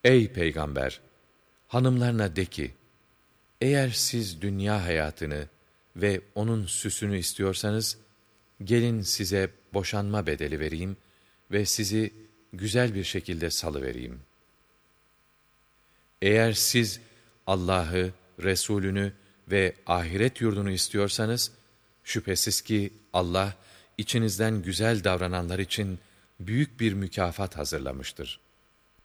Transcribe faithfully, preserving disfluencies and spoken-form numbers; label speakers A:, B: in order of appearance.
A: Ey Peygamber! Hanımlarına de ki, eğer siz dünya hayatını ve onun süsünü istiyorsanız, gelin size boşanma bedeli vereyim ve sizi güzel bir şekilde salıvereyim. Eğer siz Allah'ı, Resulünü ve ahiret yurdunu istiyorsanız, şüphesiz ki Allah, içinizden güzel davrananlar için büyük bir mükafat hazırlamıştır.